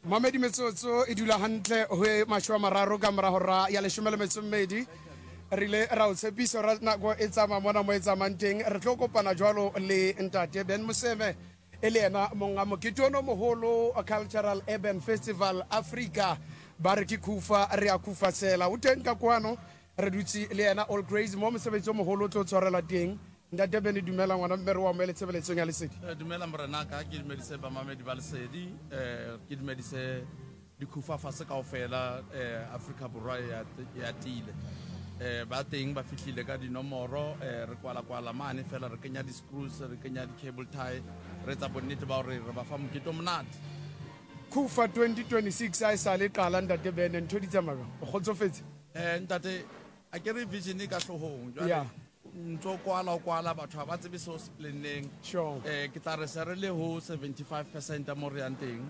Mamedi metsotso e dula hantle ho mashwa mararo ka mora hora ya 12 rile ra o tshepiso ra nako e tsama mona mo e tsamang teng re tlo kopana jwalo le ntate Ben Moseme e le ena monga moketono moholo Cultural Urban Festival Africa ba re ke kufa re a kufa sela o teng ka kwano re dutse le ena All Grace mo mosebetso moholo tlo tshwarela teng ntate Ben dumela ngwana mme re wa mo le tshebeletsong ya lesedi dumela morena ka ke dumedise ba mamedi ba lesedi ke dumedise dikufa fase kaofela Africa borwa ya tile ba teng ba fihlile ka dinomoro re kwala mane fela re kenya di screws re kenya di cable tie re tsa bonnete ba hore re ba fa moketlo monate kufa 2026 a sa le qala ntate Ben ntho di tsamaya o khotsofetse ntate a ke re vision ka hlohong jwale ntso kwala batho ba tsebe so splending sure ke tla re se re le ho 75% mo re yang teng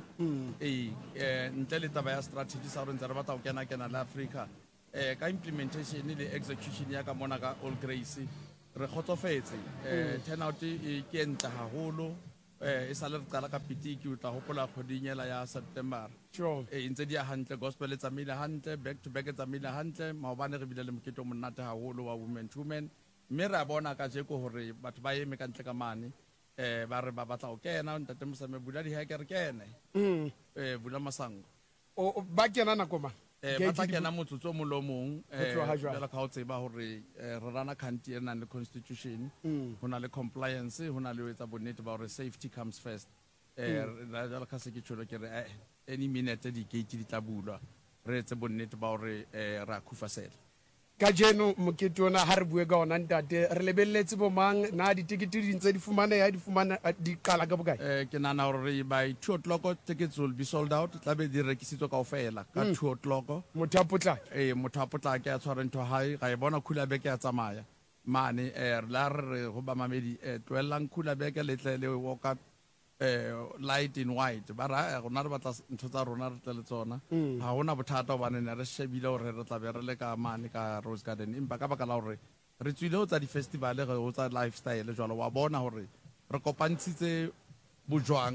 ntle le taba ya strategy sa re ntse re batla ho kena le Africa ka implementation le execution ya ka mona ka All Grace re khotsofetse turnout e ke ntle haholo e sa le re qala ka pitiki o tla hopola kgodinyela ya September sure ntse di ya hantle gospel e tsamile hantle back to back e tsamile hantle maobane re bile le moketlo monate haholo wa women to men mme re a bona ka jeko hore batho ba eme ka ntle ka mane ba re ba batla ho kena ntate Moseme bula di hacker kene bula masango o ba kena nako mang ba tla kena motsotso mo lo mong jela ka ho tseba hore re rana country ena le constitution hona le compliance hona le etsa bonnete ba hore safety comes first jela ka se ke tsholo ke re any minute di gate di tla bulwa re etse bonnete ba hore ra khufasela ka jeno moketona ha re bue ka ona ntate re lebelletse bo mang na ditikiti di ntse di fumana di qala ka bokae ke nana hore by 2 o'clock tickets will be sold out tla be di rekisitswe kaofela ka 2 o'clock motho a potlaka motho a potlaka ya tshwara ntho hae ga e bona khula beke ya tsamaya mane la re go ba mamedi tloelang khula beke le tle le walk light in white ba ra rona re batla ntho tsa rona re tle le tsona ha hona bothata ba ne re shebile hore re tla be re le ka mane ka Rose Garden impa ka baka la hore re tswile ho tsa di festival re ho tsa lifestyle jwalo wa bona hore re kopantshitse bojwang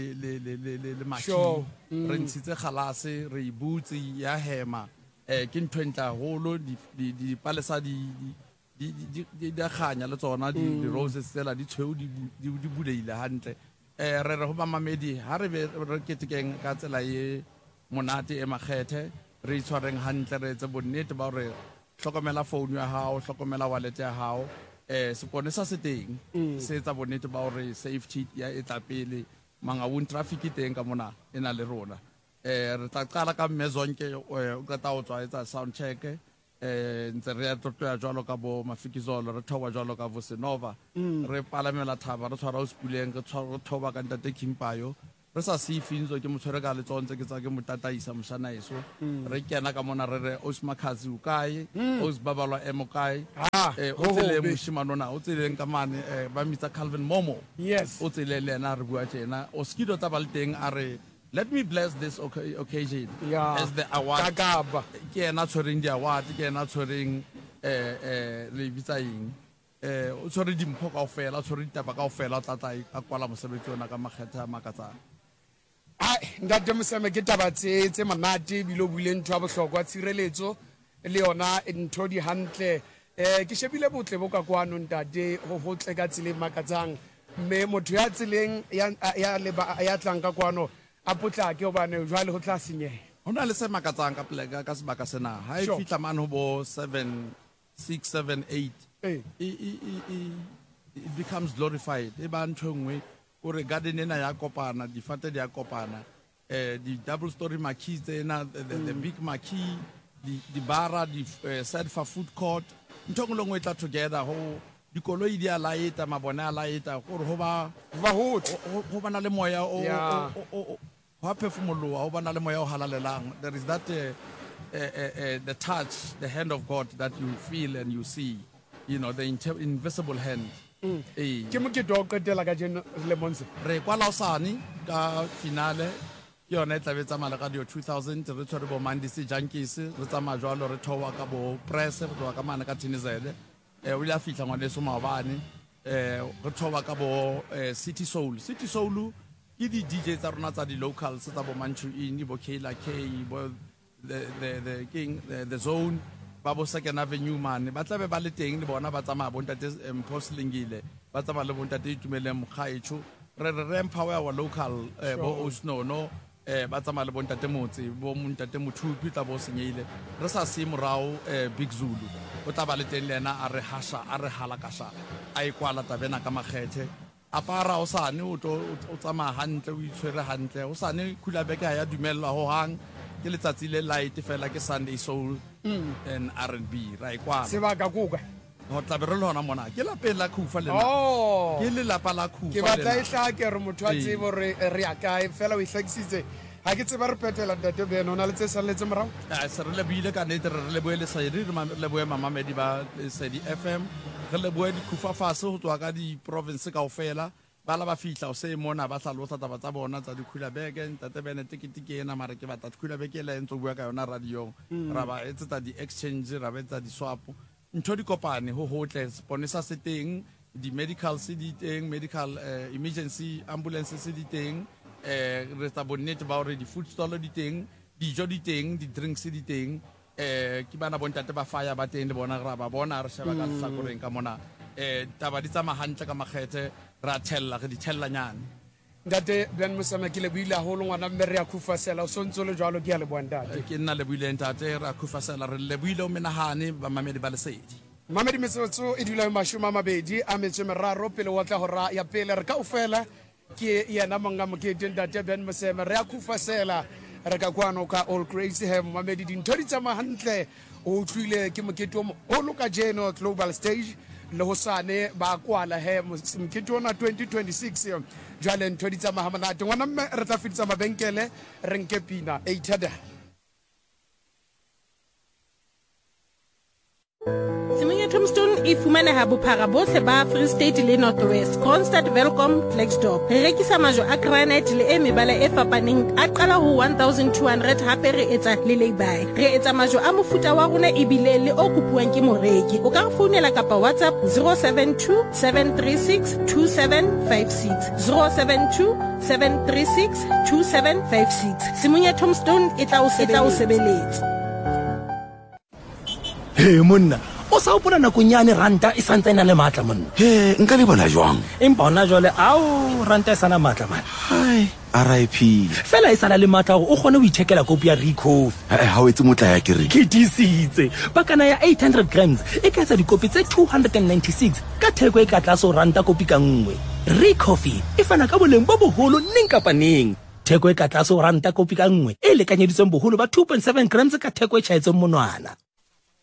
le mashi re ntshitse khalase re ibutsi ya hema ke ntho entle haholo di palesa di khanya le tsona di roses tsela di tshweu di buleile hantle re ho ba mamedi ha re be re ketekeng ka tsela ye monate e makgethe re itshwareng hantle re tse bonnete ba hore hlokomela phone ya hao hlokomela wallet ya hao sepone sa se teng se etsa bonnete ba hore safety ya etla pele manga won traffic teng ka mona ena le rona re tla qala ka mmezonke o qeta ho tswa etsa sound check ntse re ya tloya jwalo ka bo Mafikizolo re thoba jwalo ka bo Senova re palamela thaba re tshwara ho spuleng re thoba ka ntate Kimpayo re sa se finzo ke motshwere ka le tsontse ke tsa ke motataisa moshana eso re kena ka mona re Osmakazi ukae Osbabalwa emokai o tsele moshimano o tseleng ka mane ba mitsa Calvin Momo yes o tsele le na re bua tjena o skido tabalteng are let me bless this occasion as the award ke ena tshwereng di award ke ena tshwereng le bitsaing o tshwere dimpho kaofela o tshwere ditaba kaofela tlatla ka kwala mosebetsi ona ka makgetha makatsana ntate Moseme ke taba tse manate bilo buile ntho a bohlokwa tshireletso le yona ntho di hantle ke shebile botle bo ka kwano ntate ho hotle ka tseleng makatsang mme motho ya tseleng ya tlang ka kwano a potlake hobane jwale ho tla senyeha hona le se makatsang ka plega ka sebaka sena ha e fitla man ho bo 7 6 7 8 it becomes glorified e ba ntho ngwe o re garden ena ya kopana difate di ya kopana di double story marquee tsena the big marquee di bara di set for food court ntho ngwe tla together ho dikoloi di a laeta mabone a laeta gore ho ba ho bana le moya o there is that the touch, the hand of God that you feel and you see, you know, the invisible hand. Ke mo ke dokotela ka jeno le monse re kwala usani ka finale yona tla betsa mala ka 2000 re tshware bo Mandisi Junkies re tsama jwalo re thowa ka bo press re thowa ka mana ka Tinizele o ile a fitla ngwane so maobane re thowa ka bo City Soul ke di DJ tsa rona tsa di locals tsa bo Manchu In, bo Kayla K, bo the Zone, ba bo Second Avenue man ba tla be ba le teng le bona ba tsamaya bontate Mposlingile ba tsamaya le bontate Itumeleng Mokgaitsho re empower our local bo Osnono ba tsamaya le bontate Motse bo montate Mothupi tla bo Senyile re sa se morao Big Zulu o tla ba le teng lena a re hasha a re halakasha a ikwala tabena ka makgethe apara o sane o tsamaya hantle o itshwere hantle o sane Khulabeke ya dumella ho hang ke letsatsi le light fela ke Sunday Soul and R&B ra ikwala sebaka kuka ho tla be re lona mona ke la pela Khufa lena ke le lapa la Khufa ke batla ihla ke re motho a tsebo re ya kae fela o ihlakisitse ha ke tseba re petela ntate Ben ona le tse saletse morao se re le buile ka nete re le boele sa re le boe mamamedi ba Sedi FM re le boe di Khufa fase ho tswa ka di province kaofela ba la ba fihla o se mona ba hlalosa taba tsa bona tsa di Khulabeke ntate Ben tikitiki ena mare ke batla Khulabeke la entse bua ka yona radio ra ba etsetsa di exchange ra betsa di swap ntho di kopane ho hotle sponisa se teng di medical se di teng medical emergency ambulance se di teng re tsa bonnete ba hore di food stall di teng dijo di teng di drinks di teng ke bana bontate ba fire ba teng le bona ra ba bona re sheba ka hlakoreng ka mona taba di tsama hantle ka makgethe ra thella re di thella nyane ntate Ben Mosema ke le buile haholo ngwana mme re ya Khufasela o sontso le jwalo ke ya le bontate ke nna le buile ntate ra Khufasela re le buile o menahane ba mamedi ba Lesedi mamedi metsotso e dula mashoma mabedi a metse meraro pele wa tla hora ya pele re kaofela ke yena monga mokete ntate Ben Mosema re ya Khufasela re ka kwano ka All Crazy Ham mamedi dintho di tsama hantle o tlile ke mokete o loka jeno global stage le hosane ba kwala he mokete ona 2026 jwale ntho di tsama hamonate ngwana mme re tla fitsa mabenkele re nke pina 800 Simonye Tombstone e fumaneha bophara bohle ba Free State le North West, Kroonstad, Welkom, Klerksdorp. Re rekisa majwe a granite le e mebala e fapaneng a qala ho 1200 hape re etsa le lay-by. Re etsa majwe a mofuta wa rona ebile le o kopuwang ke moreki. O ka re founela kapa WhatsApp 072 736 2756 072 736 2756. Simonye Tombstone e tla o sebeletsa. He monna o sa opona nakonyane ranta e santse ena le matla monna he nka le bona jwang empa ona jwale ao ranta e sana matla man hai RIP fela e sala le matla o kgone ho ithekela kopi ya Rico ha o etse motla ya kere ke disitse bakana ya 800 grams e ka etsa dikopi tse 296 ka theko e ka tlase ranta kopi ka nngwe Rico e fana ka boleng bo boholo neng kapa neng theko e ka tlase ranta kopi ka nngwe e lekanyeditsweng boholo ba 2.7 grams ka theko e tjhaetseng monwana